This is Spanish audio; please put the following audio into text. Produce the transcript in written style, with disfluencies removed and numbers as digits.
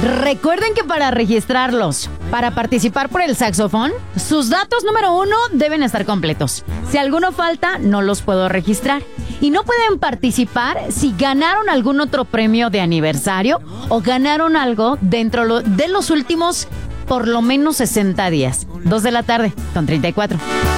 Recuerden que para registrarlos, para participar por el saxofón, sus datos número 1 deben estar completos. Si alguno falta, no los puedo registrar. Y no pueden participar si ganaron algún otro premio de aniversario o ganaron algo dentro de los últimos por lo menos 60 días. 2 de la tarde, con 34.